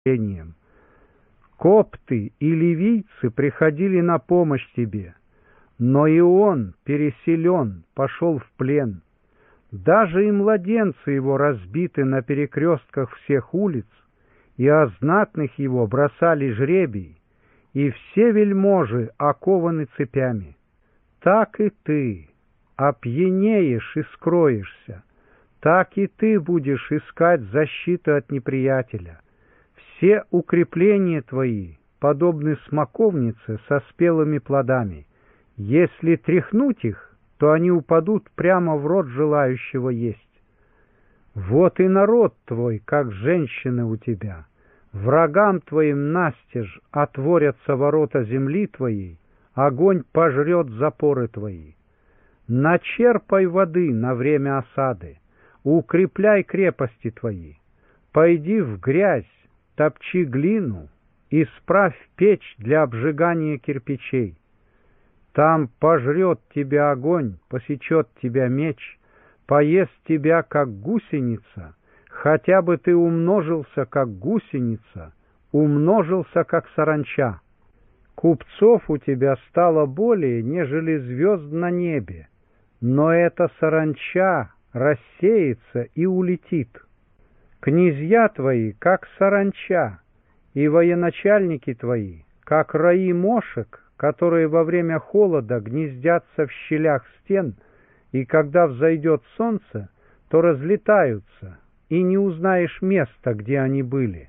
исцелением. Копты и ливийцы приходили на помощь тебе, но и он, переселен, пошел в плен. Даже и младенцы его разбиты на перекрестках всех улиц, и о знатных его бросали жребий, и все вельможи окованы цепями. Так и ты опьянеешь и скроешься, так и ты будешь искать защиту от неприятеля. Все укрепления твои подобны смоковнице со спелыми плодами. Если тряхнуть их, то они упадут прямо в рот желающего есть. Вот и народ твой, как женщины у тебя. Врагам твоим настежь отворятся ворота земли твоей, огонь пожрет запоры твои. Начерпай воды на время осады, укрепляй крепости твои. Пойди в грязь, топчи глину, исправь печь для обжигания кирпичей. Там пожрет тебя огонь, посечет тебя меч, поест тебя, как гусеница, хотя бы ты умножился, как гусеница, умножился, как саранча. Купцов у тебя стало более, нежели звезд на небе, но эта саранча рассеется и улетит. Князья твои, как саранча, и военачальники твои, как раи мошек, которые во время холода гнездятся в щелях стен, и когда взойдет солнце, то разлетаются, и не узнаешь места, где они были.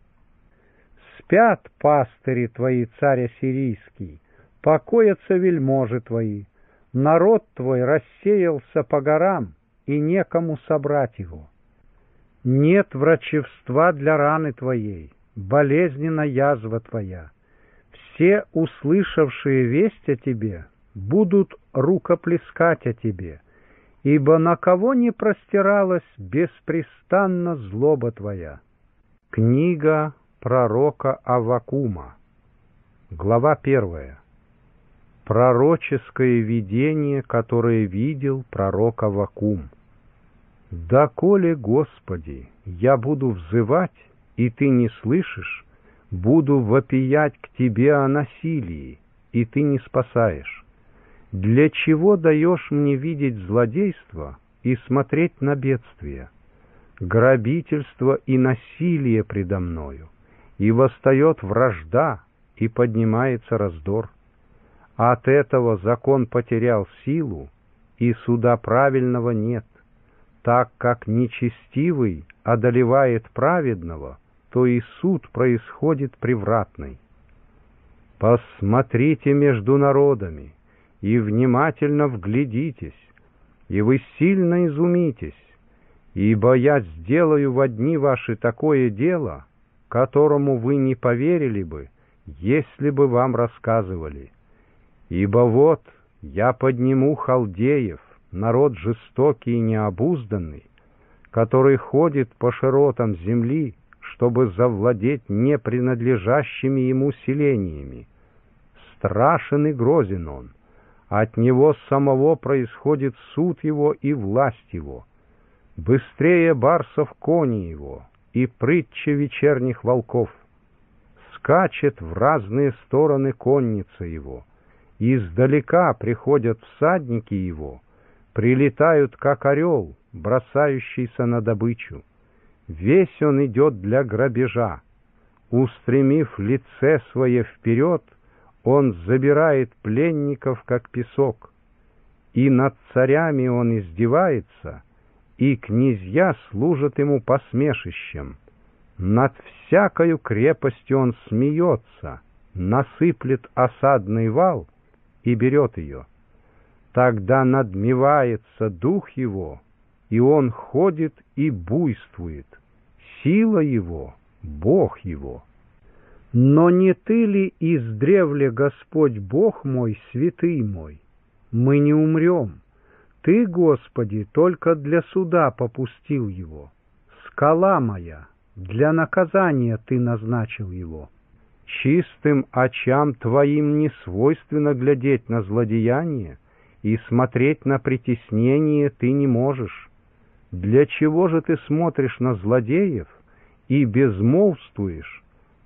Спят пастыри твои, царь ассирийский, покоятся вельможи твои, народ твой рассеялся по горам, и некому собрать его. Нет врачевства для раны твоей, болезненна язва твоя. Все, услышавшие весть о тебе, будут рукоплескать о тебе, ибо на кого не простиралась беспрестанно злоба твоя. Книга пророка Аввакума, глава 1. Пророческое видение, которое видел пророк Аввакум. «Доколе, Господи, я буду взывать, и Ты не слышишь, буду вопиять к Тебе о насилии, и Ты не спасаешь. Для чего даешь мне видеть злодейство и смотреть на бедствие, грабительство и насилие предо мною, и восстает вражда, и поднимается раздор? От этого закон потерял силу, и суда правильного нет. Так как нечестивый одолевает праведного, то и суд происходит превратный. Посмотрите между народами, и внимательно вглядитесь, и вы сильно изумитесь, ибо я сделаю во дни ваши такое дело, которому вы не поверили бы, если бы вам рассказывали. Ибо вот я подниму халдеев, народ жестокий и необузданный, который ходит по широтам земли, чтобы завладеть непринадлежащими ему селениями. Страшен и грозен он, от него самого происходит суд его и власть его. Быстрее барсов кони его и прытче вечерних волков. Скачет в разные стороны конница его, издалека приходят всадники его, прилетают, как орел, бросающийся на добычу. Весь он идет для грабежа. Устремив лице свое вперед, он забирает пленников, как песок. И над царями он издевается, и князья служат ему посмешищем. Над всякою крепостью он смеется, насыплет осадный вал и берет ее. Тогда надмевается дух его, и он ходит и буйствует. Сила его — Бог его. Но не ты ли издревле, Господь Бог мой, святый мой? Мы не умрем. Ты, Господи, только для суда попустил его. Скала моя, для наказания ты назначил его. Чистым очам твоим не свойственно глядеть на злодеяние, и смотреть на притеснение ты не можешь. Для чего же ты смотришь на злодеев и безмолвствуешь,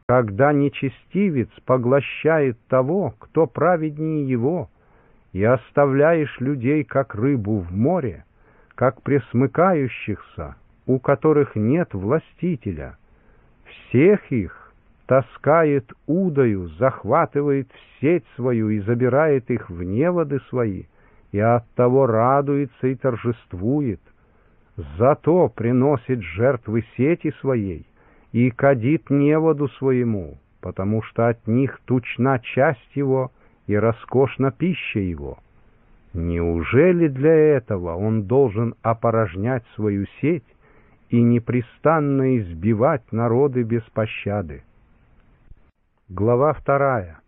когда нечестивец поглощает того, кто праведнее его, и оставляешь людей, как рыбу в море, как пресмыкающихся, у которых нет властителя. Всех их таскает удою, захватывает в сеть свою и забирает их в неводы свои, и оттого радуется и торжествует. Зато приносит жертвы сети своей и кадит неводу своему, потому что от них тучна часть его и роскошна пища его. Неужели для этого он должен опорожнять свою сеть и непрестанно избивать народы без пощады? Глава 2.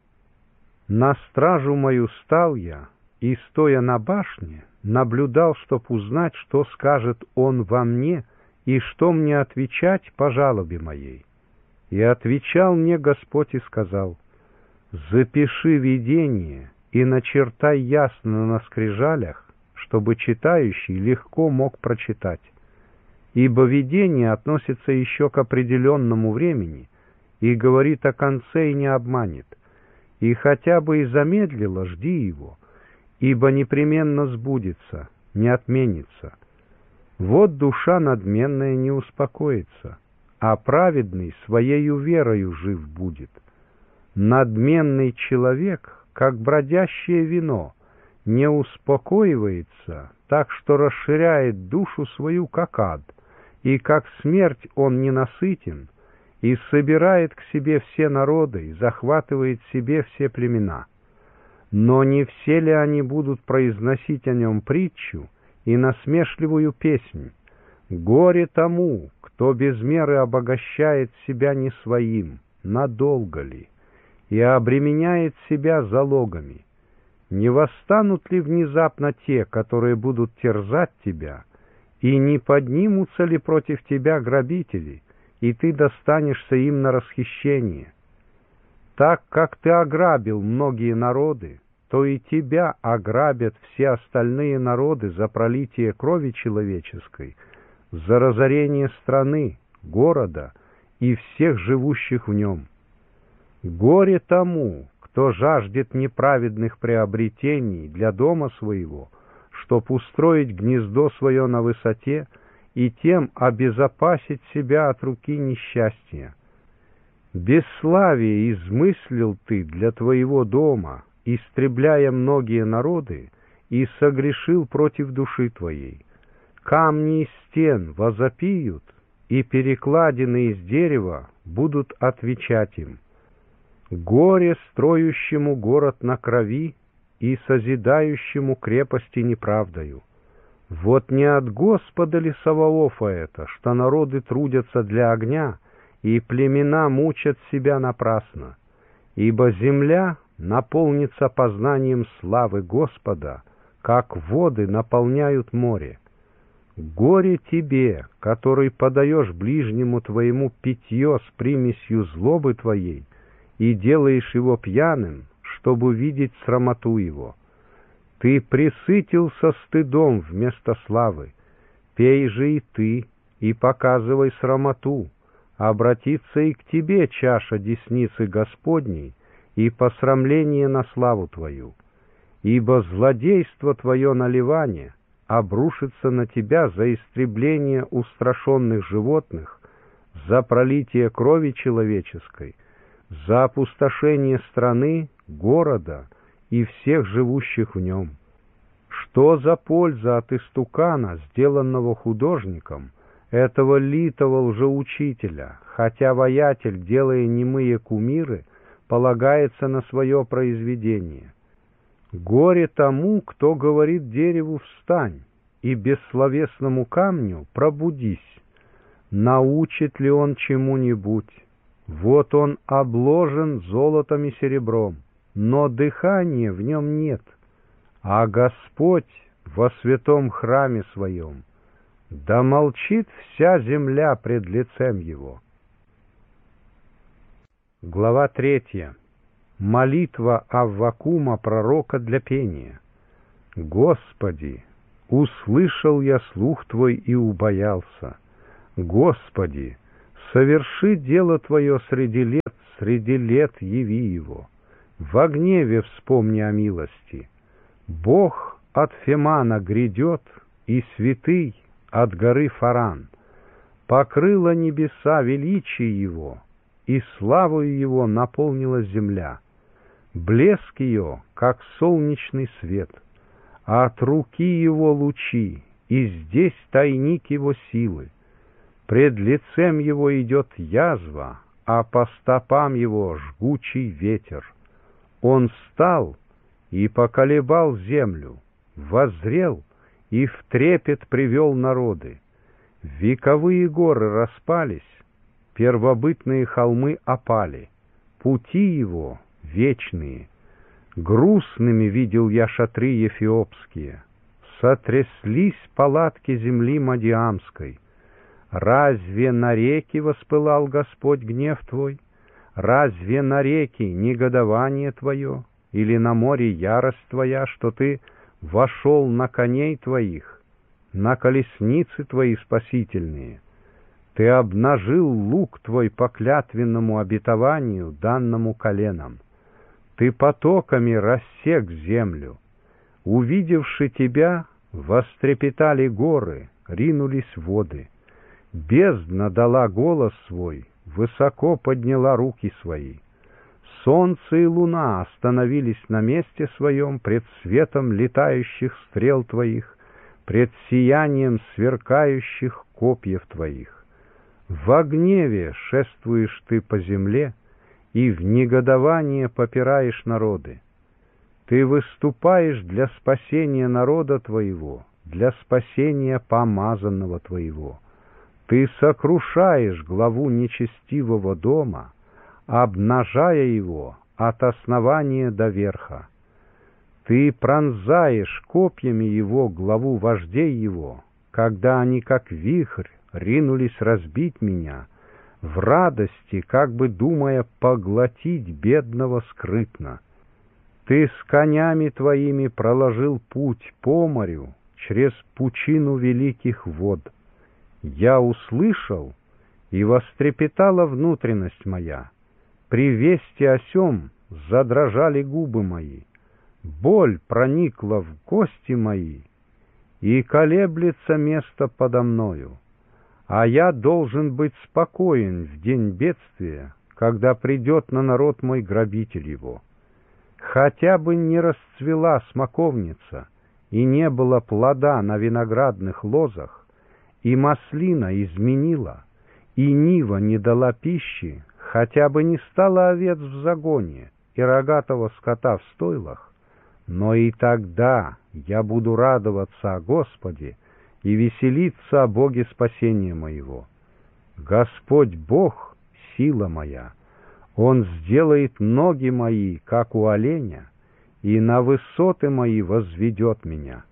На стражу мою стал я, и, стоя на башне, наблюдал, чтоб узнать, что скажет он во мне и что мне отвечать по жалобе моей. И отвечал мне Господь и сказал: «Запиши видение и начертай ясно на скрижалях, чтобы читающий легко мог прочитать. Ибо видение относится еще к определенному времени и говорит о конце и не обманет. И хотя бы и замедлило, жди его, ибо непременно сбудется, не отменится. Вот душа надменная не успокоится, а праведный своею верою жив будет. Надменный человек, как бродящее вино, не успокоивается, так что расширяет душу свою, как ад, и как смерть он ненасытен, и собирает к себе все народы, и захватывает себе все племена. Но не все ли они будут произносить о нем притчу и насмешливую песнь? Горе тому, кто без меры обогащает себя не своим, надолго ли, и обременяет себя залогами. Не восстанут ли внезапно те, которые будут терзать тебя, и не поднимутся ли против тебя грабители, и ты достанешься им на расхищение? Так как ты ограбил многие народы, то и тебя ограбят все остальные народы за пролитие крови человеческой, за разорение страны, города и всех живущих в нем. Горе тому, кто жаждет неправедных приобретений для дома своего, чтоб устроить гнездо свое на высоте и тем обезопасить себя от руки несчастья. Бесславие измыслил ты для твоего дома, истребляя многие народы, и согрешил против души твоей. Камни из стен возопиют, и перекладины из дерева будут отвечать им. Горе строящему город на крови и созидающему крепости неправдою. Вот не от Господа ли Саваофа это, что народы трудятся для огня, и племена мучат себя напрасно? Ибо земля наполнится познанием славы Господа, как воды наполняют море. Горе тебе, который подаешь ближнему твоему питье с примесью злобы твоей и делаешь его пьяным, чтобы видеть срамоту его. Ты пресытился стыдом вместо славы. Пей же и ты, и показывай срамоту. Обратится и к тебе чаша десницы Господней, и посрамление на славу твою. Ибо злодейство твое наливание обрушится на тебя за истребление устрашенных животных, за пролитие крови человеческой, за опустошение страны, города и всех живущих в нем. Что за польза от истукана, сделанного художником, этого литого лжеучителя, хотя воятель, делая немые кумиры, полагается на свое произведение? Горе тому, кто говорит дереву «встань», и бессловесному камню «пробудись». Научит ли он чему-нибудь? Вот он обложен золотом и серебром, но дыхания в нем нет, а Господь во святом храме своем. Да молчит вся земля пред лицем его. Глава 3. Молитва Аввакума пророка для пения. Господи, услышал я слух Твой и убоялся. Господи, Соверши дело твое среди лет яви его. Во гневе вспомни о милости. Бог от Фемана грядет, и святый от горы Фаран. Покрыло небеса величие его, и славою его наполнила земля. Блеск ее, как солнечный свет, а от руки его лучи, и здесь тайник его силы. Пред лицем его идет язва, а по стопам его жгучий ветер. Он встал и поколебал землю, воззрел и в трепет привел народы. Вековые горы распались, первобытные холмы опали, пути его вечные. Грустными видел я шатры эфиопские, сотряслись палатки земли Мадиамской. Разве на реки воспылал Господь гнев твой? Разве на реки негодование твое? Или на море ярость твоя, что ты вошел на коней твоих, на колесницы твои спасительные? Ты обнажил лук твой по клятвенному обетованию, данному коленам. Ты потоками рассек землю. Увидевши тебя, вострепетали горы, ринулись воды. Бездна дала голос свой, высоко подняла руки свои. Солнце и луна остановились на месте своем пред светом летающих стрел твоих, пред сиянием сверкающих копьев твоих. Во гневе шествуешь ты по земле, и в негодование попираешь народы. Ты выступаешь для спасения народа твоего, для спасения помазанного твоего. Ты сокрушаешь главу нечестивого дома, обнажая его от основания до верха. Ты пронзаешь копьями его главу вождей его, когда они, как вихрь, ринулись разбить меня, в радости, как бы думая поглотить бедного скрытно. Ты с конями твоими проложил путь по морю через пучину великих вод. Я услышал, и вострепетала внутренность моя. При вести о сем задрожали губы мои. Боль проникла в кости мои, и колеблется место подо мною. А я должен быть спокоен в день бедствия, когда придет на народ мой грабитель его. Хотя бы не расцвела смоковница, и не было плода на виноградных лозах, и маслина изменила, и нива не дала пищи, хотя бы не стало овец в загоне и рогатого скота в стойлах, но и тогда я буду радоваться о Господе и веселиться о Боге спасения моего. Господь Бог — сила моя, Он сделает ноги мои, как у оленя, и на высоты мои возведет меня.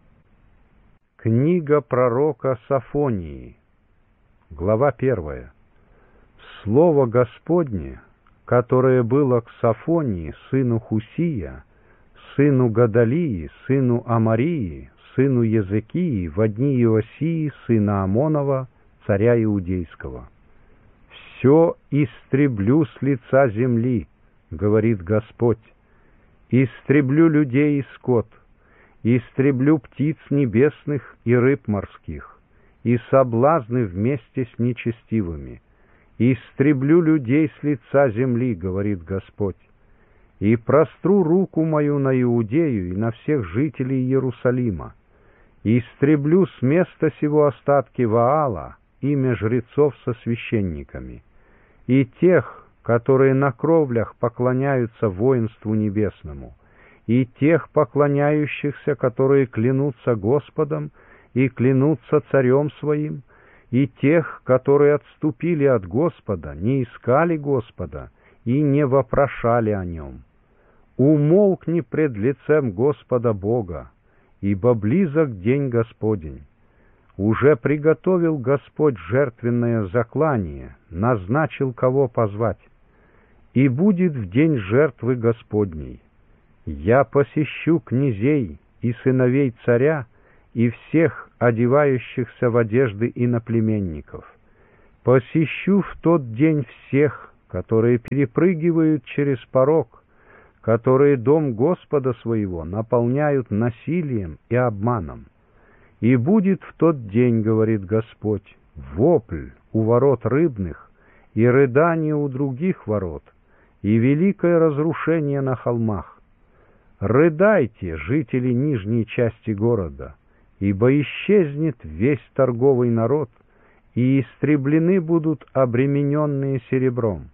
Книга пророка Софонии, глава 1. Слово Господне, которое было к Софонии, сыну Хусия, сыну Гадалии, сыну Амарии, сыну Езекии, в дни Иосии, сына Амонова, царя Иудейского. «Все истреблю с лица земли, — говорит Господь, — истреблю людей и скот, истреблю птиц небесных и рыб морских, и соблазны вместе с нечестивыми. Истреблю людей с лица земли, — говорит Господь, — и простру руку мою на Иудею и на всех жителей Иерусалима. Истреблю с места сего остатки Ваала, имя жрецов со священниками, и тех, которые на кровлях поклоняются воинству небесному, и тех поклоняющихся, которые клянутся Господом и клянутся царем своим, и тех, которые отступили от Господа, не искали Господа и не вопрошали о Нем. Умолкни пред лицем Господа Бога, ибо близок день Господень. Уже приготовил Господь жертвенное заклание, назначил, кого позвать. И будет в день жертвы Господней. Я посещу князей и сыновей царя, и всех одевающихся в одежды иноплеменников. Посещу в тот день всех, которые перепрыгивают через порог, которые дом Господа своего наполняют насилием и обманом. И будет в тот день, говорит Господь, вопль у ворот рыбных и рыдание у других ворот, и великое разрушение на холмах. Рыдайте, жители нижней части города, ибо исчезнет весь торговый народ, и истреблены будут обремененные серебром.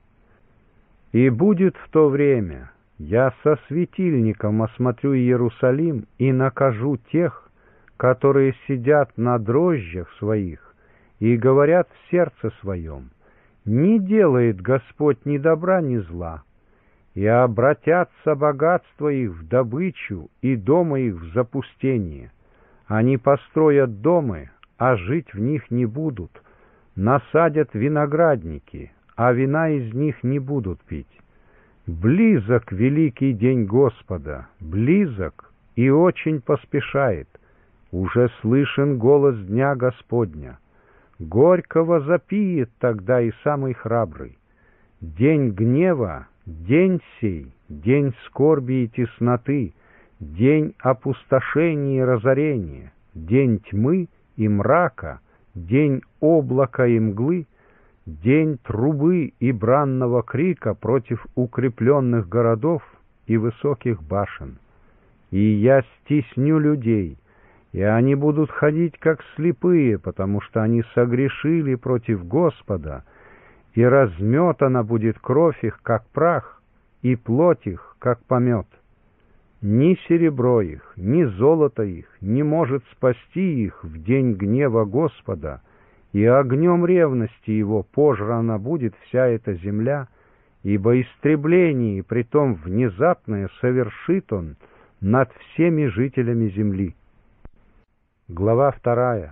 И будет в то время, я со светильником осмотрю Иерусалим и накажу тех, которые сидят на дрожжах своих и говорят в сердце своем: не делает Господь ни добра, ни зла, и обратятся богатства их в добычу и дома их в запустение. Они построят дома, а жить в них не будут, насадят виноградники, а вина из них не будут пить. Близок великий день Господа, близок и очень поспешает. Уже слышен голос дня Господня. Горько возопиет тогда и самый храбрый. День гнева, день сей, день скорби и тесноты, день опустошения и разорения, день тьмы и мрака, день облака и мглы, день трубы и бранного крика против укрепленных городов и высоких башен. И я стесню людей, и они будут ходить как слепые, потому что они согрешили против Господа, и разметана будет кровь их, как прах, и плоть их, как помет. Ни серебро их, ни золото их не может спасти их в день гнева Господа, и огнем ревности его пожрана будет вся эта земля, ибо истребление, и притом внезапное, совершит он над всеми жителями земли. Глава 2.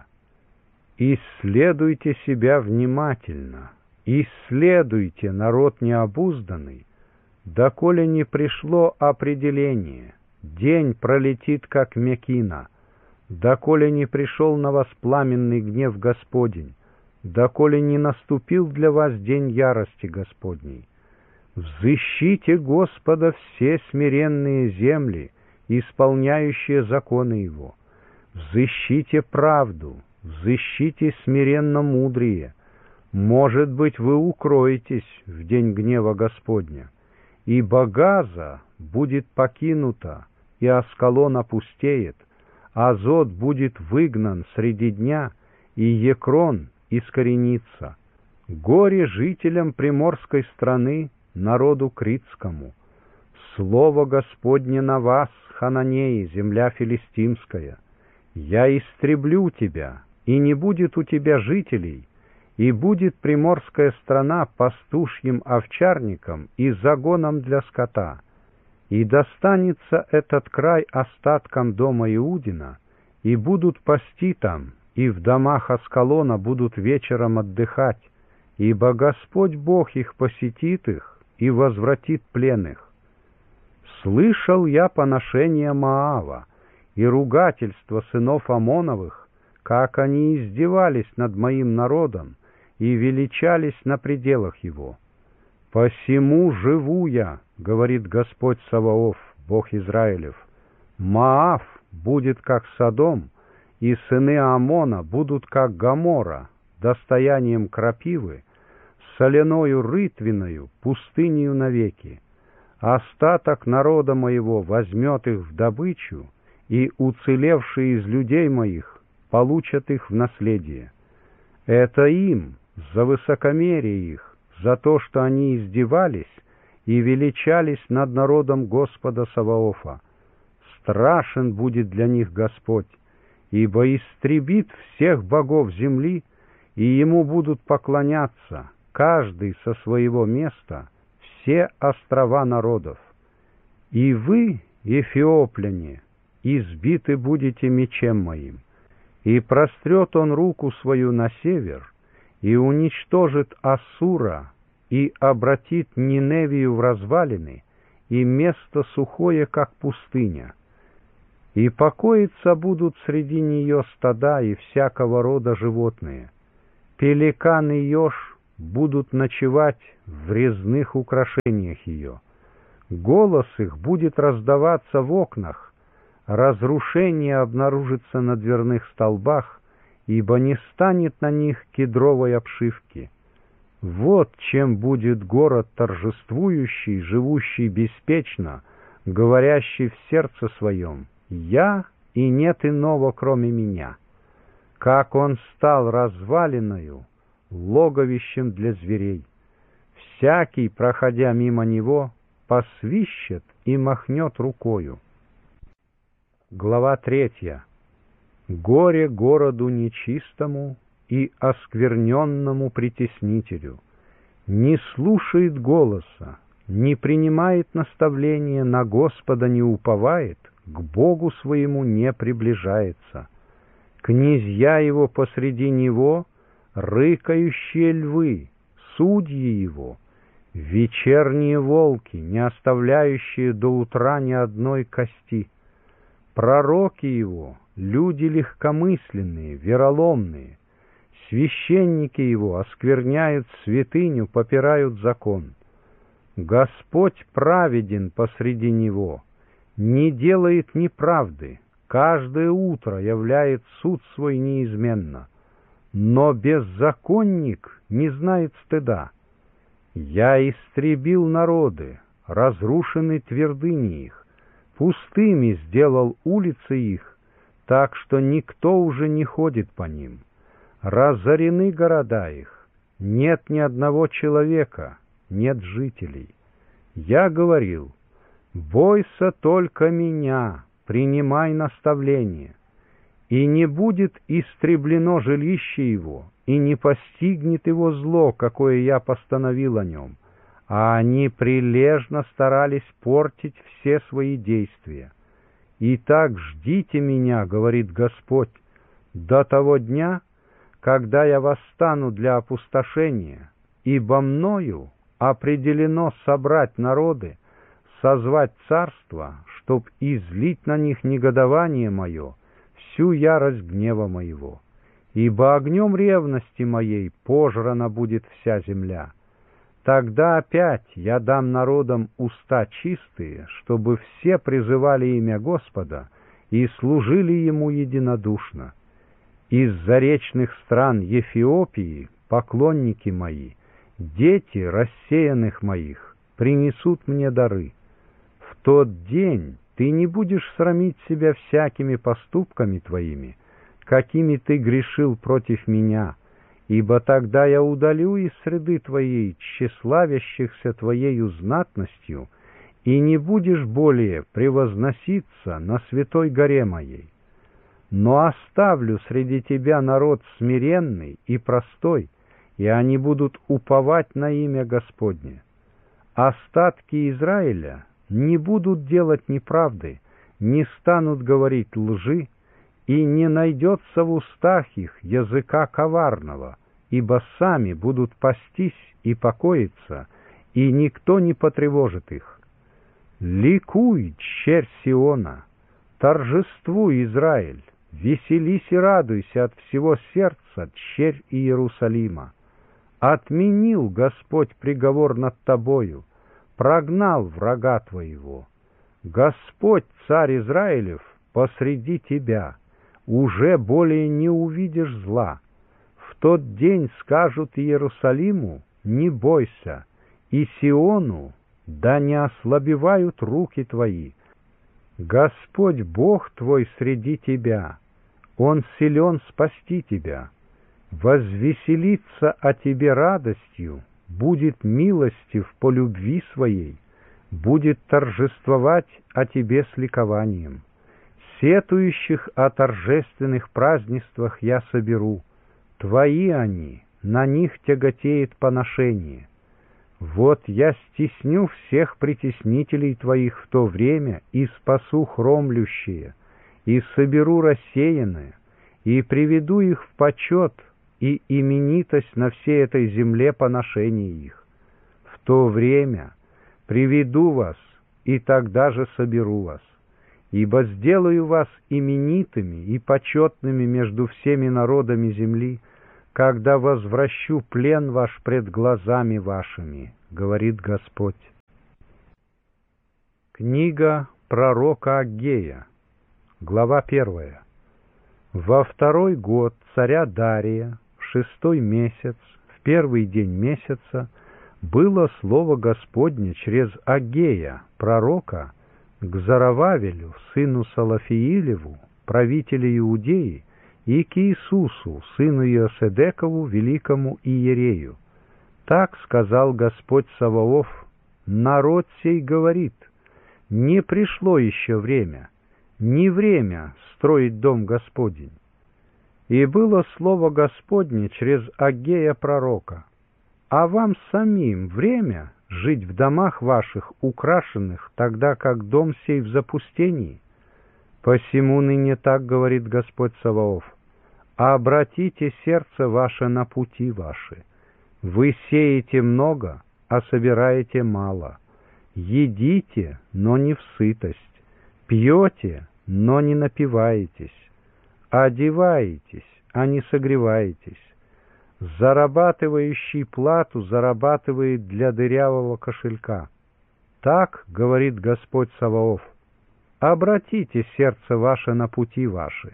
Исследуйте себя внимательно, исследуйте, народ необузданный, доколе не пришло определение, день пролетит, как мекина, доколе не пришел на вас пламенный гнев Господень, доколе не наступил для вас день ярости Господней. Взыщите Господа все смиренные земли, исполняющие законы Его. Взыщите правду, взыщите смиренно мудрее. Может быть, вы укроетесь в день гнева Господня. Ибо Газа будет покинута, и Аскалон опустеет, Азот будет выгнан среди дня, и Екрон искоренится. Горе жителям приморской страны, народу критскому. Слово Господне на вас, Хананеи, земля филистимская. Я истреблю тебя, и не будет у тебя жителей, и будет приморская страна пастушьим овчарником и загоном для скота. И достанется этот край остаткам дома Иудина, и будут пасти там, и в домах Аскалона будут вечером отдыхать, ибо Господь Бог их посетит их и возвратит плен их. Слышал я поношение Моава и ругательство сынов Амоновых, как они издевались над моим народом и величались на пределах его. «Посему живу я, — говорит Господь Саваоф, Бог Израилев, — Моав будет как Содом, и сыны Амона будут как Гоморра, достоянием крапивы, соляною рытвиною, пустынею навеки. Остаток народа моего возьмет их в добычу, и уцелевшие из людей моих получат их в наследие. Это им, за высокомерие их, за то, что они издевались и величались над народом Господа Саваофа. Страшен будет для них Господь, ибо истребит всех богов земли, и ему будут поклоняться, каждый со своего места, все острова народов. И вы, эфиопляне, избиты будете мечем моим, и прострет он руку свою на север, и уничтожит Ассура, и обратит Ниневию в развалины, и место сухое, как пустыня. И покоиться будут среди нее стада и всякого рода животные. Пеликан и еж будут ночевать в резных украшениях ее. Голос их будет раздаваться в окнах, разрушение обнаружится на дверных столбах, ибо не станет на них кедровой обшивки. Вот чем будет город торжествующий, живущий беспечно, говорящий в сердце своем: «Я, и нет иного, кроме меня». Как он стал развалиною, логовищем для зверей. Всякий, проходя мимо него, посвищет и махнет рукою. Глава 3. Горе городу нечистому и оскверненному притеснителю. Не слушает голоса, не принимает наставления, на Господа не уповает, к Богу своему не приближается. Князья его посреди него, рыкающие львы, судьи его, вечерние волки, не оставляющие до утра ни одной кости. Пророки его, люди легкомысленные, вероломные. Священники его оскверняют святыню, попирают закон. Господь праведен посреди него, не делает неправды, каждое утро являет суд свой неизменно. Но беззаконник не знает стыда. Я истребил народы, разрушены твердыни их, пустыми сделал улицы их, так что никто уже не ходит по ним. Разорены города их, нет ни одного человека, нет жителей. Я говорил: бойся только меня, принимай наставление, и не будет истреблено жилище его, и не постигнет его зло, какое я постановил о нем. А они прилежно старались портить все свои действия. «Итак, ждите меня, — говорит Господь, — до того дня, когда я восстану для опустошения, ибо мною определено собрать народы, созвать царство, чтоб излить на них негодование мое, всю ярость гнева моего. Ибо огнем ревности моей пожрана будет вся земля. Тогда опять я дам народам уста чистые, чтобы все призывали имя Господа и служили Ему единодушно. Из заречных стран Эфиопии поклонники мои, дети рассеянных моих, принесут мне дары. В тот день ты не будешь срамить себя всякими поступками твоими, какими ты грешил против меня, ибо тогда я удалю из среды твоей тщеславящихся твоею знатностью, и не будешь более превозноситься на святой горе моей. Но оставлю среди тебя народ смиренный и простой, и они будут уповать на имя Господне. Остатки Израиля не будут делать неправды, не станут говорить лжи, и не найдется в устах их языка коварного, ибо сами будут пастись и покоиться, и никто не потревожит их. Ликуй, черь Сиона, торжествуй, Израиль, веселись и радуйся от всего сердца, черь Иерусалима. Отменил Господь приговор над тобою, прогнал врага твоего. Господь, царь Израилев, посреди тебя, уже более не увидишь зла. В тот день скажут Иерусалиму: не бойся, и Сиону: да не ослабевают руки твои. Господь Бог твой среди тебя, Он силен спасти тебя. Возвеселится о тебе радостью, будет милостив по любви своей, будет торжествовать о тебе с ликованием. Сетующих о торжественных празднествах я соберу, твои они, на них тяготеет поношение. Вот я стесню всех притеснителей твоих в то время и спасу хромлющие, и соберу рассеянное, и приведу их в почет и именитость на всей этой земле поношения их. В то время приведу вас, и тогда же соберу вас. Ибо сделаю вас именитыми и почетными между всеми народами земли, когда возвращу плен ваш пред глазами вашими, говорит Господь. Книга пророка Аггея, глава 1. Во 2-й год царя Дария, в 6-й месяц, в 1-й день месяца, было слово Господне через Аггея, пророка, к Зарававелю, сыну Салафиилеву, правителю Иудеи, и к Иисусу, сыну Иоседекову, великому иерею. Так сказал Господь Саваоф: народ сей говорит, не пришло еще время, не время строить дом Господень. И было слово Господне через Аггея пророка: а вам самим время жить в домах ваших украшенных, тогда как дом сей в запустении? Посему ныне так говорит Господь Саваоф: обратите сердце ваше на пути ваши. Вы сеете много, а собираете мало. Едите, но не в сытость. Пьете, но не напиваетесь. Одеваетесь, а не согреваетесь. Зарабатывающий плату зарабатывает для дырявого кошелька. Так говорит Господь Саваоф: обратите сердце ваше на пути ваши.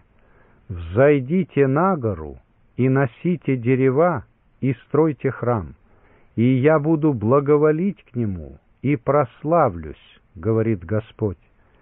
Взойдите на гору и носите дерева, и стройте храм, и я буду благоволить к нему и прославлюсь, говорит Господь.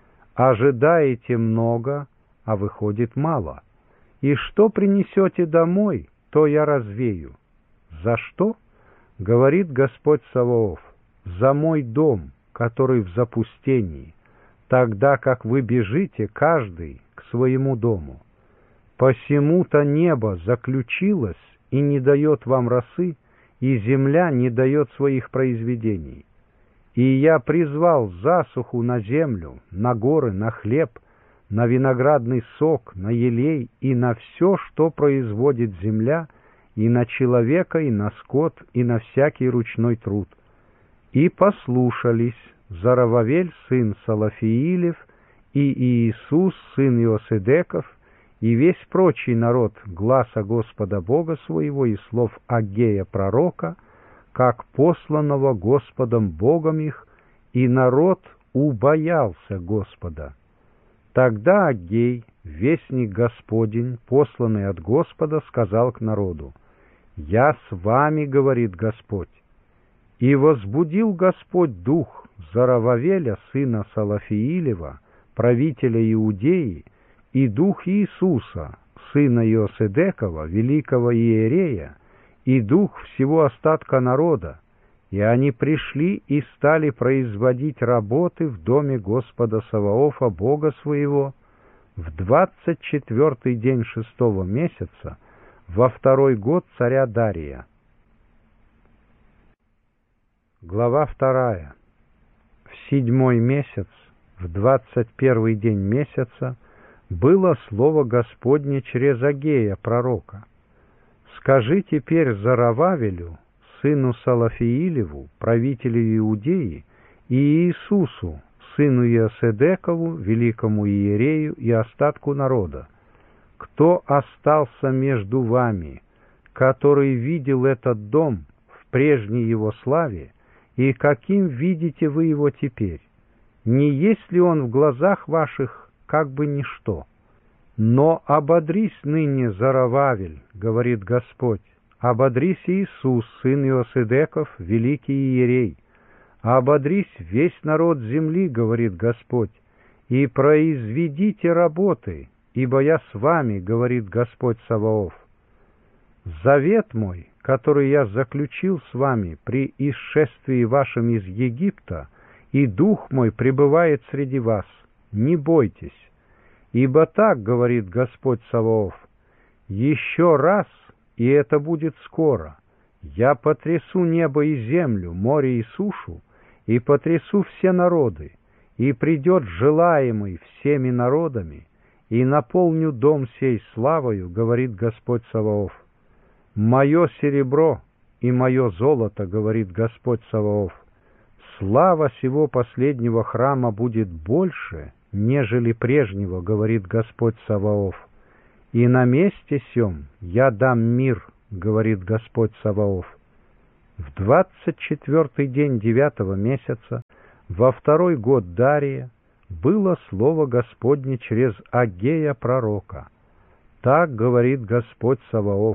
Ожидаете много, а выходит мало. И что принесете домой, то я развею. За что? Говорит Господь Саваоф: за мой дом, который в запустении, тогда как вы бежите каждый к своему дому. Посему-то небо заключилось и не дает вам росы, и земля не дает своих произведений. И я призвал засуху на землю, на горы, на хлеб, на виноградный сок, на елей и на все, что производит земля, и на человека, и на скот, и на всякий ручной труд. И послушались Зарававель, сын Салафиилев, и Иисус, сын Иоседеков, и весь прочий народ гласа Господа Бога своего и слов Аггея пророка, как посланного Господом Богом их, и народ убоялся Господа. Тогда Аггей, вестник Господень, посланный от Господа, сказал к народу: «Я с вами, говорит Господь». И возбудил Господь дух Зарававеля, сына Салафиилева, правителя Иудеи, и дух Иисуса, сына Иоседекова, великого иерея, и дух всего остатка народа, и они пришли и стали производить работы в доме Господа Саваофа, Бога своего, в 24-й день 6-го месяца, во 2-й год царя Дария. Глава 2. В 7-й месяц, в 21-й день месяца, было слово Господне через Аггея пророка: «Скажи теперь Зарававелю, сыну Салафиилеву, правителю Иудеи, и Иисусу, сыну Иоседекову, великому иерею и остатку народа: кто остался между вами, который видел этот дом в прежней его славе, и каким видите вы его теперь? Не есть ли он в глазах ваших как бы ничто? Но ободрись ныне, Зарававель, говорит Господь, ободрись Иисус, сын Иоседеков, великий иерей, ободрись весь народ земли, говорит Господь, и произведите работы, ибо я с вами, говорит Господь Саваоф. Завет мой, который я заключил с вами при исшествии вашем из Египта, и дух мой пребывает среди вас, не бойтесь. Ибо так говорит Господь Саваоф: еще раз, и это будет скоро, я потрясу небо и землю, море и сушу, и потрясу все народы, и придет желаемый всеми народами, и наполню дом сей славою, говорит Господь Саваоф. Мое серебро и мое золото, говорит Господь Саваоф. Слава сего последнего храма будет больше, нежели прежнего, говорит Господь Саваоф. И на месте сем я дам мир, говорит Господь Саваоф. В 24-й день 9-го месяца, во 2-й год Дария, было слово Господне через Аггея пророка. Так говорит Господь Саваоф: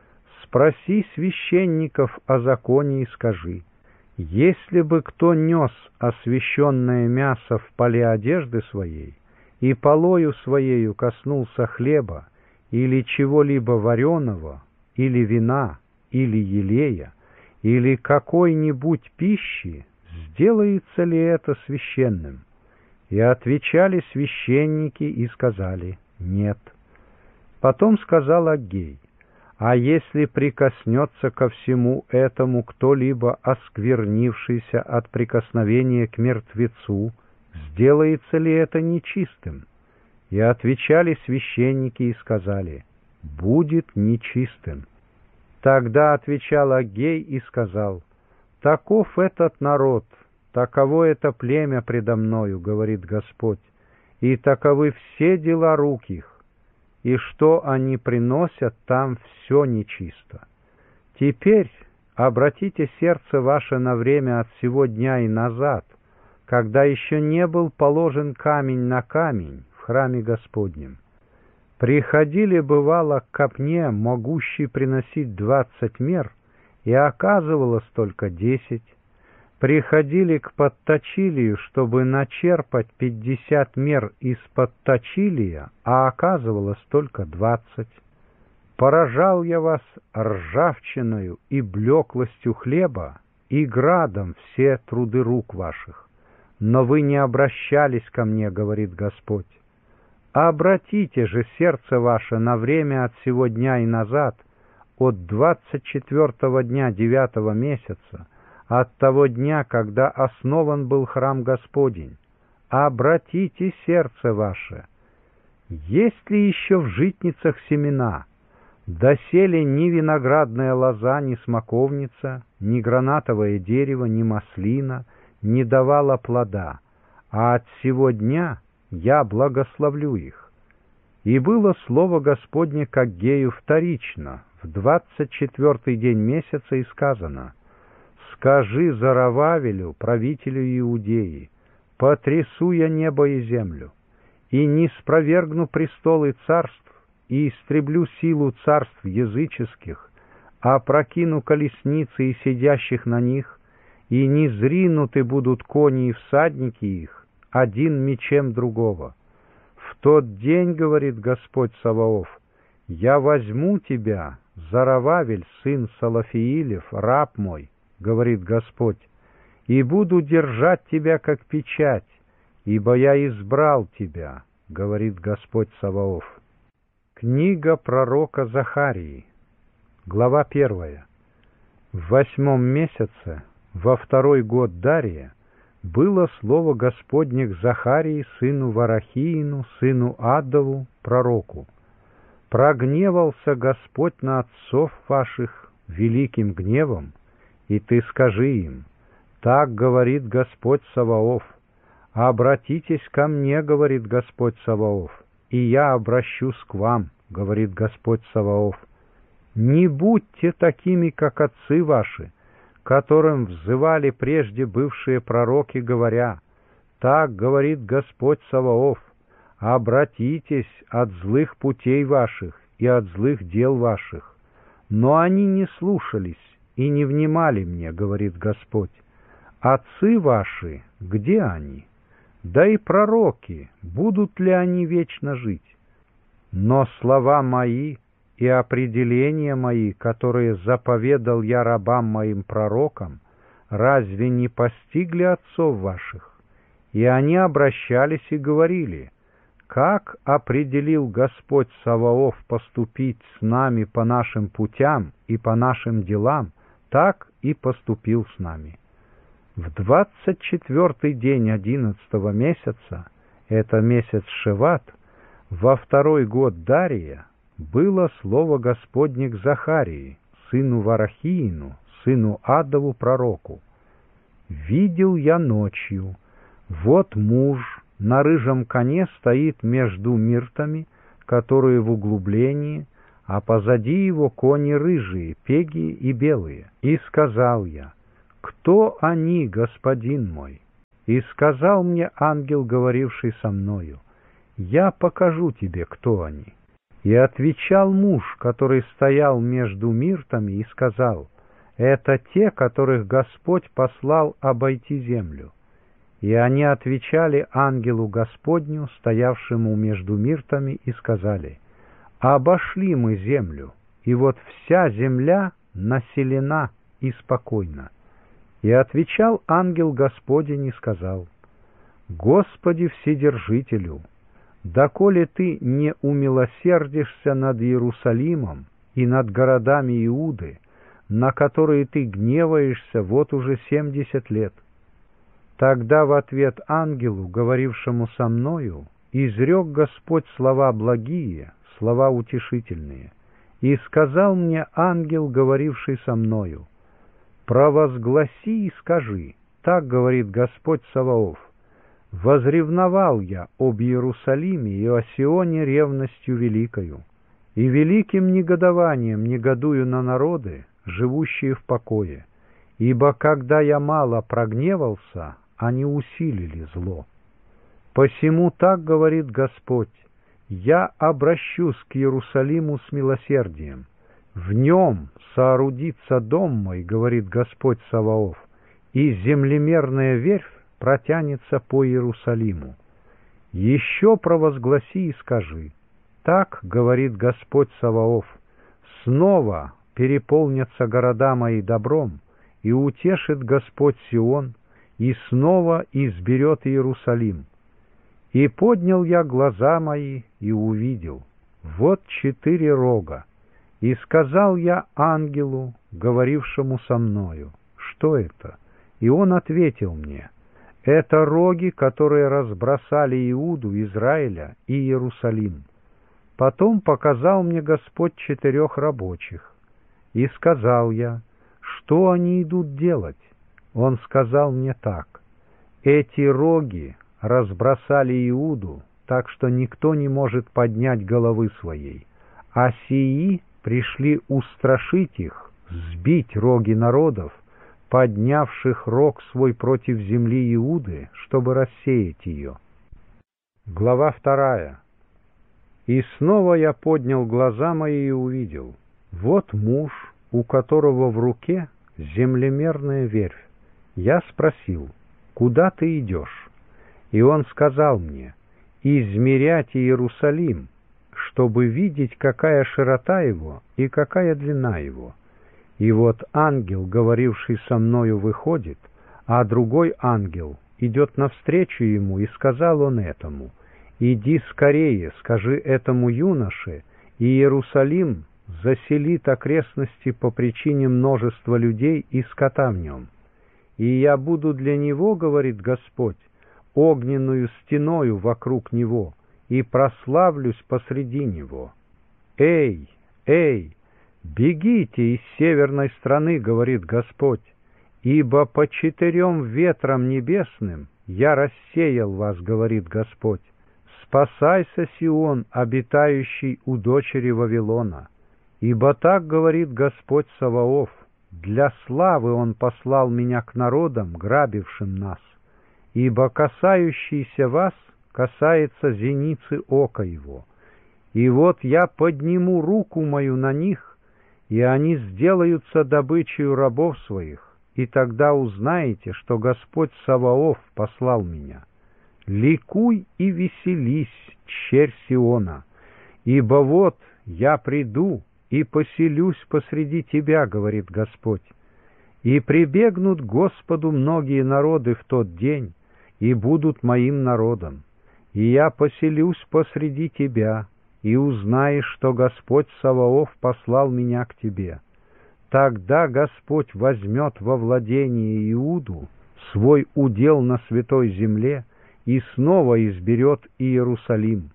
спроси священников о законе и скажи: если бы кто нес освященное мясо в поле одежды своей и полою своею коснулся хлеба или чего-либо вареного, или вина, или елея, или какой-нибудь пищи, сделается ли это священным? И отвечали священники и сказали: нет. Потом сказал Аггей: а если прикоснется ко всему этому кто-либо, осквернившийся от прикосновения к мертвецу, сделается ли это нечистым? И отвечали священники и сказали: будет нечистым. Тогда отвечал Аггей и сказал: таков этот народ, таково это племя предо мною, говорит Господь, и таковы все дела рук их, и что они приносят, там все нечисто. Теперь обратите сердце ваше на время от сего дня и назад, когда еще не был положен камень на камень в храме Господнем. Приходили, бывало, к копне, могущей приносить 20 мер, и оказывалось только 10. Приходили к подточилию, чтобы начерпать 50 мер из подточилия, а оказывалось только 20. Поражал я вас ржавчиною и блеклостью хлеба, и градом все труды рук ваших. Но вы не обращались ко мне, говорит Господь. Обратите же сердце ваше на время от сего дня и назад, от 24-го дня 9-го месяца, от того дня, когда основан был храм Господень. Обратите сердце ваше. Есть ли еще в житницах семена? Доселе ни виноградная лоза, ни смоковница, ни гранатовое дерево, ни маслина не давала плода, а от сего дня я благословлю их. И было слово Господне к Аггею вторично, в 24-й день месяца, и сказано: скажи Зоровавелю, правителю Иудеи: потрясу я небо и землю, и не спровергну престолы царств, и истреблю силу царств языческих, а прокину колесницы и сидящих на них, и не зринуты будут кони и всадники их, один мечем другого. В тот день, говорит Господь Саваоф, я возьму тебя, Зоровавель, сын Салафиилев, раб мой, говорит Господь, и буду держать тебя как печать, ибо я избрал тебя, говорит Господь Саваоф. Книга пророка Захарии, глава 1. В 8-м месяце, во 2-й год Дария, было слово Господне к Захарии, сыну Варахиину, сыну Адову, пророку. Прогневался Господь на отцов ваших великим гневом, и ты скажи им: так говорит Господь Саваоф, обратитесь ко мне, говорит Господь Саваоф, и я обращусь к вам, говорит Господь Саваоф. Не будьте такими, как отцы ваши, которым взывали прежде бывшие пророки, говоря: так говорит Господь Саваоф, обратитесь от злых путей ваших и от злых дел ваших. Но они не слушались и не внимали мне, говорит Господь. Отцы ваши, где они? Да и пророки, будут ли они вечно жить? Но слова мои и определения мои, которые заповедал я рабам моим пророкам, разве не постигли отцов ваших? И они обращались и говорили: как определил Господь Саваоф поступить с нами по нашим путям и по нашим делам, так и поступил с нами. В 24-й день 11-го месяца, это месяц Шеват, во 2-й год Дария, было слово Господне к Захарии, сыну Варахиину, сыну Адову пророку. «Видел я ночью, вот муж на рыжем коне стоит между миртами, которые в углублении, а позади его кони рыжие, пеги и белые. И сказал я: «Кто они, господин мой?» И сказал мне ангел, говоривший со мною: «Я покажу тебе, кто они». И отвечал муж, который стоял между миртами, и сказал: «Это те, которых Господь послал обойти землю». И они отвечали ангелу Господню, стоявшему между миртами, и сказали: «Обошли мы землю, и вот вся земля населена и спокойна». И отвечал ангел Господень и сказал: «Господи Вседержителю, доколе ты не умилосердишься над Иерусалимом и над городами Иуды, на которые ты гневаешься вот уже 70 лет». Тогда в ответ ангелу, говорившему со мною, изрек Господь слова благие, слова утешительные. И сказал мне ангел, говоривший со мною: «Провозгласи и скажи, так говорит Господь Саваоф: возревновал я об Иерусалиме и о Сионе ревностью великою, и великим негодованием негодую на народы, живущие в покое, ибо когда я мало прогневался, они усилили зло. Посему так говорит Господь: я обращусь к Иерусалиму с милосердием. В нем соорудится дом мой, говорит Господь Саваоф, и землемерная верфь протянется по Иерусалиму. Еще провозгласи и скажи: так говорит Господь Саваоф: снова переполнятся города мои добром, и утешит Господь Сион, и снова изберет Иерусалим. И поднял я глаза мои и увидел: вот 4 рога. И сказал я ангелу, говорившему со мною: что это? И он ответил мне: это роги, которые разбросали Иуду, Израиля и Иерусалим. Потом показал мне Господь 4 рабочих. И сказал я: что они идут делать? Он сказал мне так: эти роги разбросали Иуду, так что никто не может поднять головы своей, а сии пришли устрашить их, сбить роги народов, поднявших рог свой против земли Иуды, чтобы рассеять ее. Глава 2. И снова я поднял глаза мои и увидел: вот муж, у которого в руке землемерная верфь. Я спросил: куда ты идешь? И он сказал мне: измерять Иерусалим, чтобы видеть, какая широта его и какая длина его. И вот ангел, говоривший со мною, выходит, а другой ангел идет навстречу ему, и сказал он этому: иди скорее, скажи этому юноше, и Иерусалим заселит окрестности по причине множества людей и скота в нем. И я буду для него, говорит Господь, огненную стеною вокруг него, и прославлюсь посреди него. Эй, эй, бегите из северной страны, говорит Господь, ибо по 4 ветрам небесным я рассеял вас, говорит Господь. Спасайся, Сион, обитающий у дочери Вавилона, ибо так говорит Господь Саваоф: для славы Он послал меня к народам, грабившим нас, ибо касающийся вас касается зеницы ока его. И вот я подниму руку мою на них, и они сделаются добычей рабов своих, и тогда узнаете, что Господь Саваоф послал меня. Ликуй и веселись, черь Сиона, ибо вот я приду и поселюсь посреди тебя, говорит Господь. И прибегнут к Господу многие народы в тот день, и будут моим народом. И я поселюсь посреди тебя, и узнаешь, что Господь Саваоф послал меня к тебе. Тогда Господь возьмет во владение Иуду, свой удел на святой земле, и снова изберет Иерусалим.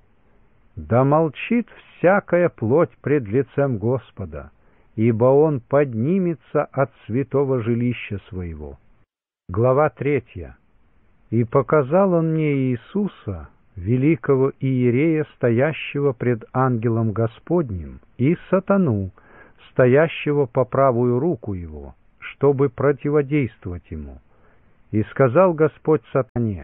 Да молчит всякая плоть пред лицем Господа, ибо Он поднимется от святого жилища своего. Глава 3. И показал Он мне Иисуса, великого иерея, стоящего пред ангелом Господним, и сатану, стоящего по правую руку его, чтобы противодействовать ему. И сказал Господь сатане: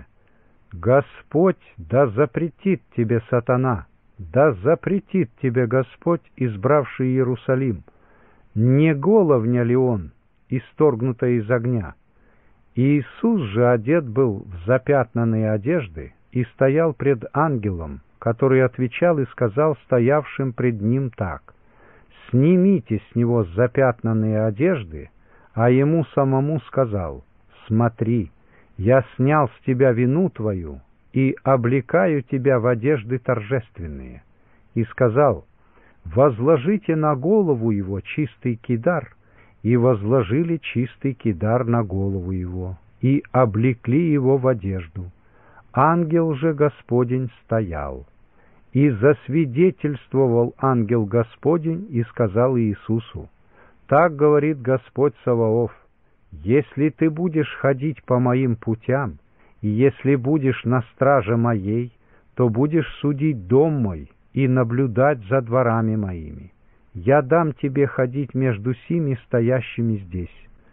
Господь да запретит тебе, сатана, да запретит тебе Господь, избравший Иерусалим. Не головня ли он, исторгнутая из огня? Иисус же одет был в запятнанные одежды и стоял пред ангелом, который отвечал и сказал стоявшим пред ним так: «Снимите с него запятнанные одежды», а ему самому сказал: «Смотри, я снял с тебя вину твою и облекаю тебя в одежды торжественные». И сказал: «Возложите на голову его чистый кидар». И возложили чистый кидар на голову его, и облекли его в одежду. Ангел же Господень стоял. И засвидетельствовал ангел Господень и сказал Иисусу: «Так говорит Господь Саваоф: если ты будешь ходить по моим путям, и если будешь на страже моей, то будешь судить дом мой и наблюдать за дворами моими. Я дам тебе ходить между сими стоящими здесь.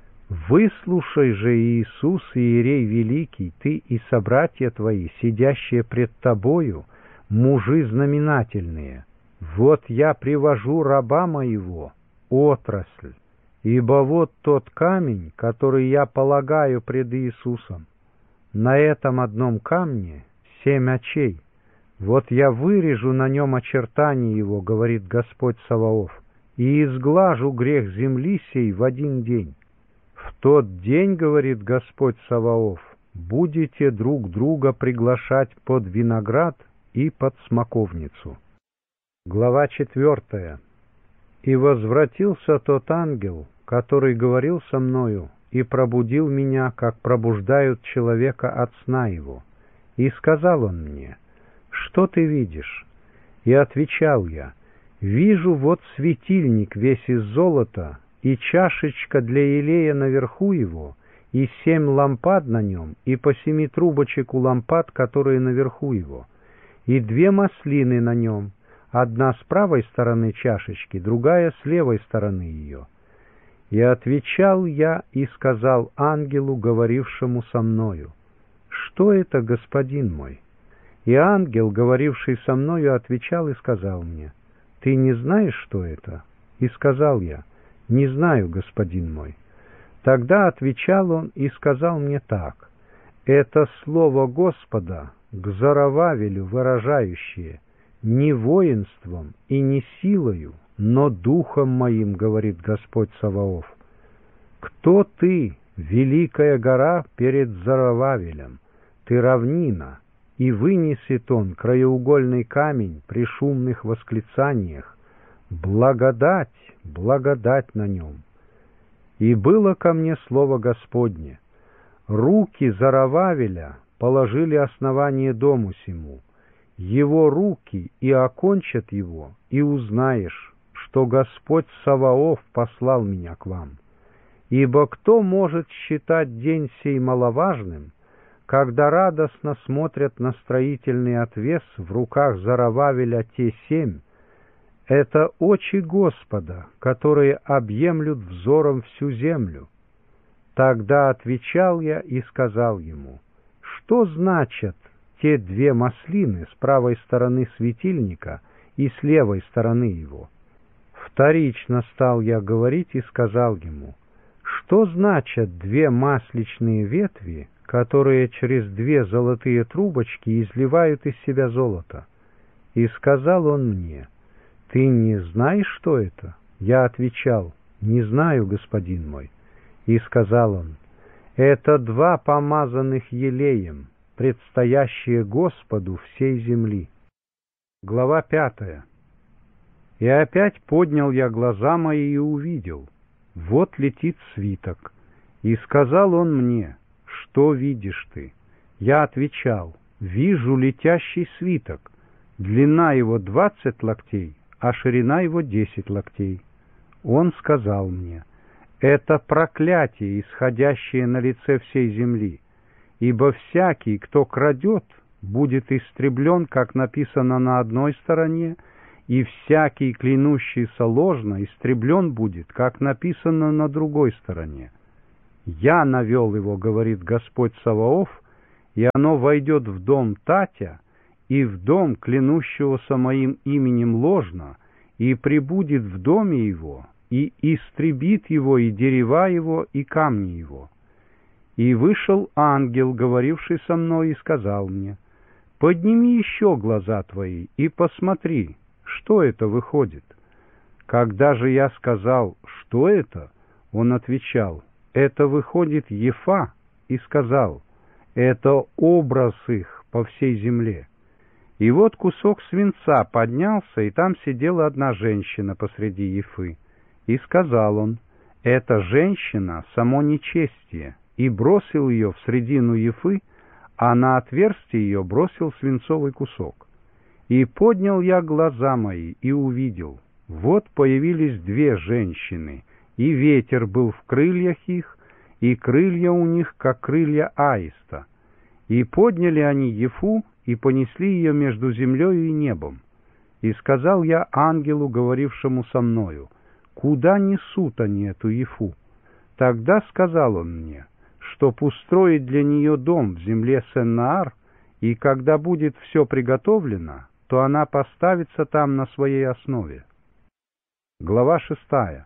Выслушай же, Иисус, иерей великий, ты и собратья твои, сидящие пред тобою, мужи знаменательные. Вот я привожу раба моего, отрасль, ибо вот тот камень, который я полагаю пред Иисусом. На этом одном камне 7 очей. Вот я вырежу на нем очертания его, говорит Господь Саваоф, и изглажу грех земли сей в один день. В тот день, говорит Господь Саваоф, будете друг друга приглашать под виноград и под смоковницу. Глава 4. И возвратился тот ангел, который говорил со мною, и пробудил меня, как пробуждают человека от сна его. И сказал он мне: «Что ты видишь?» И отвечал я: «Вижу вот светильник весь из золота, и чашечка для елея наверху его, и 7 лампад на нем, и по 7 трубочек у лампад, которые наверху его, и 2 маслины на нем, одна с правой стороны чашечки, другая с левой стороны ее». И отвечал я и сказал ангелу, говорившему со мною: «Что это, господин мой?» И ангел, говоривший со мною, отвечал и сказал мне: «Ты не знаешь, что это?» И сказал я: «Не знаю, господин мой». Тогда отвечал он и сказал мне так: «Это слово Господа к Зоровавелю выражающее: не воинством и не силою, но духом моим, говорит Господь Саваоф. Кто ты, великая гора, перед Зоровавелем? Ты равнина, и вынесет он краеугольный камень при шумных восклицаниях: благодать, благодать на нем». И было ко мне слово Господне: руки Зоровавеля положили основание дому сему, его руки и окончат его, и узнаешь, что Господь Саваоф послал меня к вам. Ибо кто может считать день сей маловажным, когда радостно смотрят на строительный отвес в руках Зоровавеля те 7, это очи Господа, которые объемлют взором всю землю. Тогда отвечал я и сказал ему: что значат те 2 маслины с правой стороны светильника и с левой стороны его? Вторично стал я говорить и сказал ему: что значат 2 масличные ветви, которые через 2 золотые трубочки изливают из себя золото? И сказал он мне: ты не знаешь, что это? Я отвечал: не знаю, господин мой. И сказал он: это 2 помазанных елеем, предстоящие Господу всей земли. Глава 5. И опять поднял я глаза мои и увидел: вот летит свиток. И сказал он мне: что видишь ты? Я отвечал: вижу летящий свиток, длина его 20 локтей, а ширина его 10 локтей. Он сказал мне: это проклятие, исходящее на лице всей земли, ибо всякий, кто крадет, будет истреблен, как написано на одной стороне, и всякий, клянущийся ложно, истреблен будет, как написано на другой стороне. Я навел его, говорит Господь Саваоф, и оно войдет в дом Татя, и в дом, клянущегося моим именем ложно, и пребудет в доме его, и истребит его, и дерева его, и камни его. И вышел ангел, говоривший со мной, и сказал мне: подними еще глаза твои и посмотри, что это выходит. Когда же я сказал: что это? Он отвечал: это выходит Ефа, и сказал: это образ их по всей земле. И вот кусок свинца поднялся, и там сидела одна женщина посреди Ефы. И сказал он: эта женщина — само нечестие, и бросил ее в средину Ефы, а на отверстие ее бросил свинцовый кусок. И поднял я глаза мои и увидел, вот появились две женщины, и ветер был в крыльях их, и крылья у них, как крылья аиста. И подняли они Ефу, и понесли ее между землею и небом. И сказал я ангелу, говорившему со мною: куда несут они эту Ефу? Тогда сказал он мне, чтоб устроить для нее дом в земле Сен-Наар, и когда будет все приготовлено, то она поставится там на своей основе. Глава 6.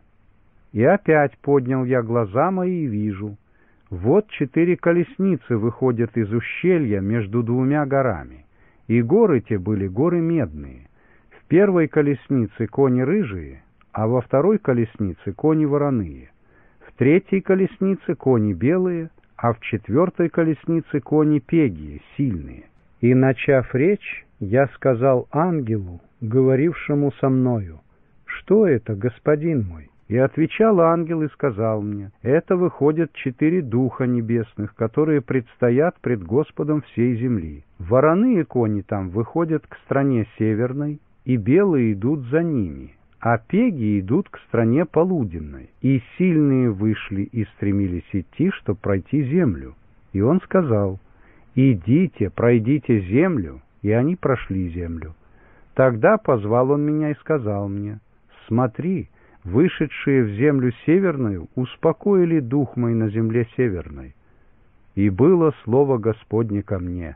И опять поднял я глаза мои и вижу, вот 4 колесницы выходят из ущелья между двумя горами, и горы те были горы медные. В первой колеснице кони рыжие, а во второй колеснице кони вороные. В третьей колеснице кони белые, а в четвертой колеснице кони пегие, сильные. И, начав речь, я сказал ангелу, говорившему со мною: что это, господин мой? И отвечал ангел и сказал мне: это выходят 4 духа небесных, которые предстоят пред Господом всей земли. Вороные кони там выходят к стране северной, и белые идут за ними, а пеги идут к стране полуденной. И сильные вышли и стремились идти, чтобы пройти землю. И он сказал: идите, пройдите землю, и они прошли землю. Тогда позвал он меня и сказал мне: смотри, вышедшие в землю северную успокоили дух мой на земле северной. И было слово Господне ко мне: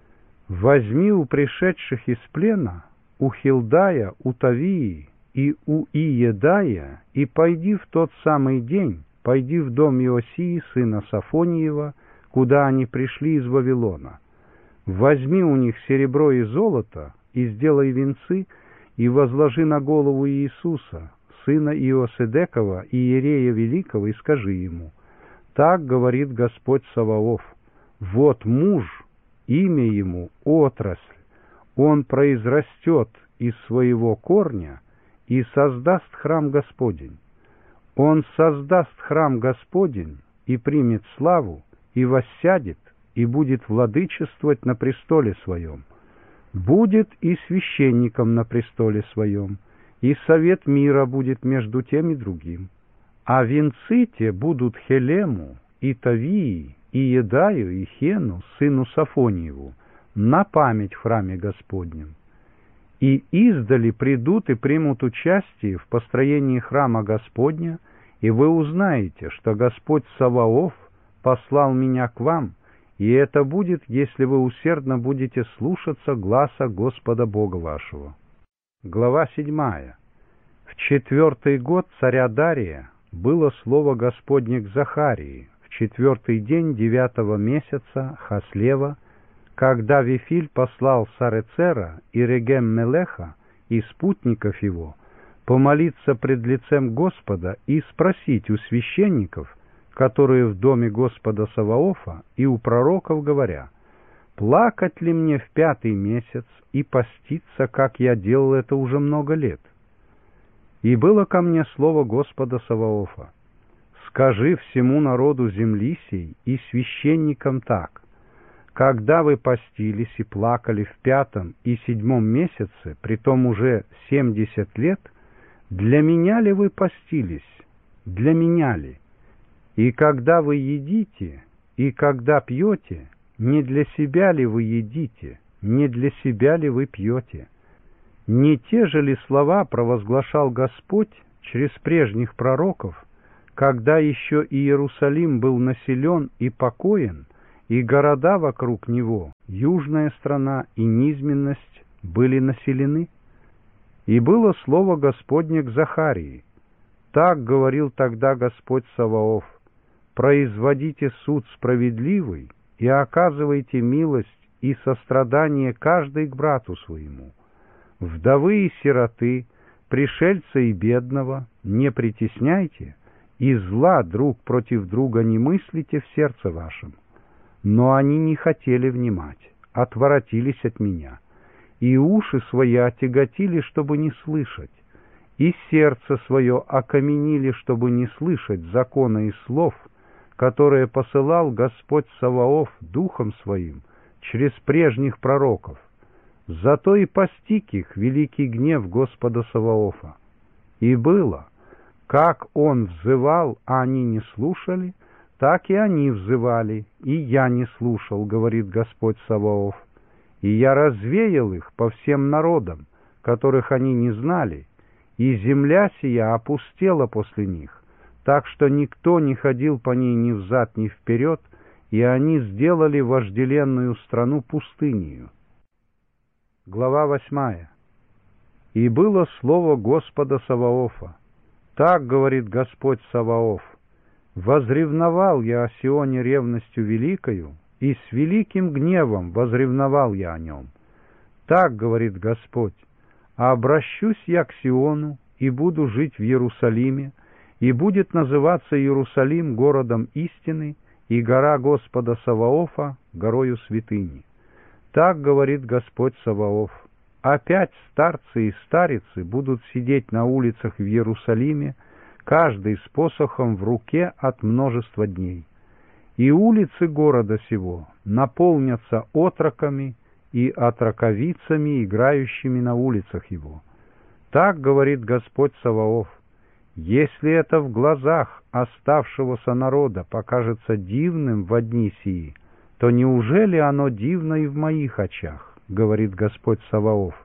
возьми у пришедших из плена, у Хилдая, у Тавии и у Иедая, и пойди в тот самый день, пойди в дом Иосии, сына Сафониева, куда они пришли из Вавилона. Возьми у них серебро и золото, и сделай венцы, и возложи на голову Иисуса, сына Иосидекова, иерея великого, и скажи ему: так говорит Господь Саваоф, вот муж, имя ему отрасль, он произрастет из своего корня и создаст храм Господень. Он создаст храм Господень и примет славу, и воссядет, и будет владычествовать на престоле своем. Будет и священником на престоле своем, и совет мира будет между тем и другим. А венцы те будут Хелему, и Тавии, и Едаю, и Хену, сыну Сафониеву, на память в храме Господнем. И издали придут и примут участие в построении храма Господня, и вы узнаете, что Господь Саваоф послал меня к вам, и это будет, если вы усердно будете слушаться гласа Господа Бога вашего. Глава 7. В 4-й год царя Дария было слово Господне к Захарии, в 4-й день 9-го месяца Хаслева, когда Вифиль послал Сарецера и Регем-Мелеха и спутников его помолиться пред лицем Господа и спросить у священников, которые в доме Господа Саваофа, и у пророков, говоря: плакать ли мне в 5-й месяц и поститься, как я делал это уже много лет? И было ко мне слово Господа Саваофа: скажи всему народу земли сей и священникам так: когда вы постились и плакали в 5-м и 7-м месяце, притом уже 70 лет, для меня ли вы постились? Для меня ли? И когда вы едите, и когда пьете, не для себя ли вы едите, не для себя ли вы пьете? Не те же ли слова провозглашал Господь через прежних пророков, когда еще Иерусалим был населен и покоен, и города вокруг него, южная страна и низменность, были населены? И было слово Господне к Захарии. Так говорил тогда Господь Саваоф: производите суд справедливый и оказывайте милость и сострадание каждый к брату своему. Вдовы и сироты, пришельца и бедного не притесняйте, и зла друг против друга не мыслите в сердце вашем. Но они не хотели внимать, отворотились от меня, и уши свои отяготили, чтобы не слышать, и сердце свое окаменили, чтобы не слышать закона и слов, которые посылал Господь Саваоф Духом Своим через прежних пророков. Зато и постиг их великий гнев Господа Саваофа. И было, как он взывал, а они не слушали, так и они взывали, и я не слушал, говорит Господь Саваоф. И я развеял их по всем народам, которых они не знали, и земля сия опустела после них, так что никто не ходил по ней ни взад, ни вперед, и они сделали вожделенную страну пустынею. Глава 8. И было слово Господа Саваофа. Так говорит Господь Саваоф: возревновал я о Сионе ревностью великою, и с великим гневом возревновал я о нем. Так говорит Господь: обращусь я к Сиону, и буду жить в Иерусалиме, и будет называться Иерусалим городом истины, и гора Господа Саваофа горою святыни. Так говорит Господь Саваоф: опять старцы и старицы будут сидеть на улицах в Иерусалиме, каждый с посохом в руке от множества дней. И улицы города сего наполнятся отроками и отроковицами, играющими на улицах его. Так говорит Господь Саваоф: если это в глазах оставшегося народа покажется дивным во дни сии, то неужели оно дивно и в моих очах, говорит Господь Саваоф.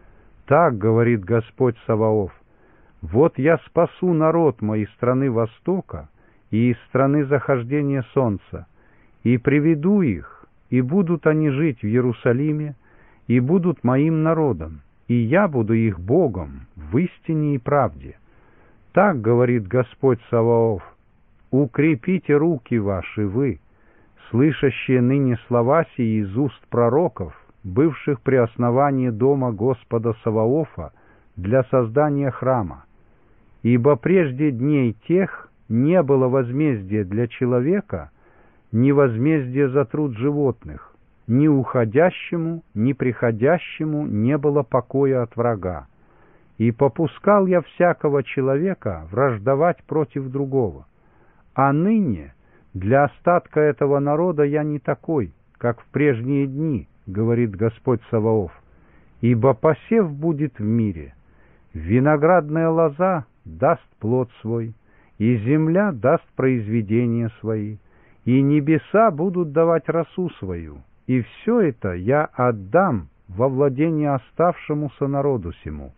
Так говорит Господь Саваоф: вот я спасу народ мой из страны Востока и из страны захождения солнца, и приведу их, и будут они жить в Иерусалиме, и будут моим народом, и я буду их Богом в истине и правде. Так говорит Господь Саваоф: укрепите руки ваши вы, слышащие ныне слова сии из уст пророков, бывших при основании дома Господа Саваофа для создания храма. Ибо прежде дней тех не было возмездия для человека, ни возмездия за труд животных, ни уходящему, ни приходящему не было покоя от врага. И попускал я всякого человека враждовать против другого. А ныне для остатка этого народа я не такой, как в прежние дни, говорит Господь Саваоф, ибо посев будет в мире, виноградная лоза даст плод свой, и земля даст произведения свои, и небеса будут давать росу свою, и все это я отдам во владение оставшемуся народу сему.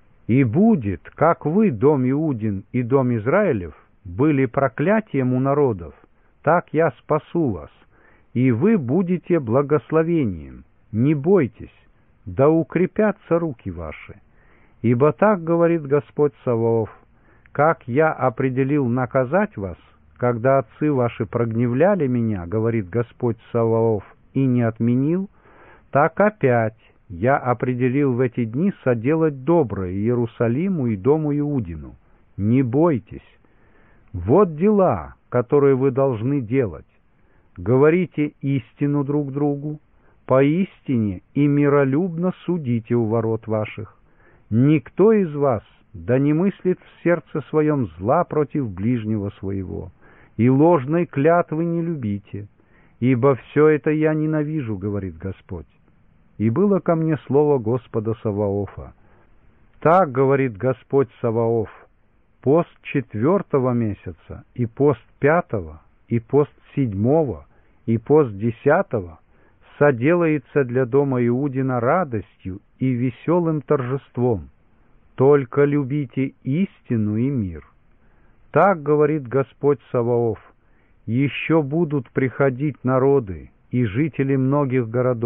И будет, как вы, дом Иудин и дом Израилев, были проклятием у народов, так я спасу вас, и вы будете благословением. Не бойтесь, да укрепятся руки ваши. Ибо так говорит Господь Саваоф: как я определил наказать вас, когда отцы ваши прогневляли меня, говорит Господь Саваоф, и не отменил, так опять я определил в эти дни соделать доброе Иерусалиму и дому Иудину. Не бойтесь. Вот дела, которые вы должны делать. Говорите истину друг другу, поистине и миролюбно судите у ворот ваших. Никто из вас да не мыслит в сердце своем зла против ближнего своего, и ложной клятвы не любите, ибо все это я ненавижу, говорит Господь. И было ко мне слово Господа Саваофа. Так говорит Господь Саваоф: пост 4-го месяца, и пост 5-го, и пост 7-го, и пост 10-го соделается для дома Иудина радостью и веселым торжеством. Только любите истину и мир. Так говорит Господь Саваоф: еще будут приходить народы и жители многих городов,